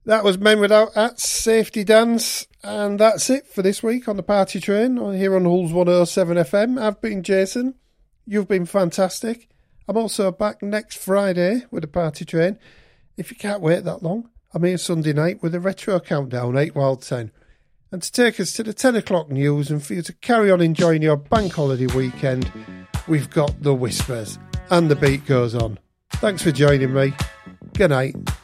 That was Men Without Hats, Safety Dance, and that's it for this week on the Party Train here on Hull's 107 FM. I've been Jason. You've been fantastic. I'm also back next Friday with the Party Train. If you can't wait that long, I'm here Sunday night with a retro countdown, 8 while 10. And to take us to the 10 o'clock news and for you to carry on enjoying your bank holiday weekend, we've got The Whispers. And the beat goes on. Thanks for joining me. Good night.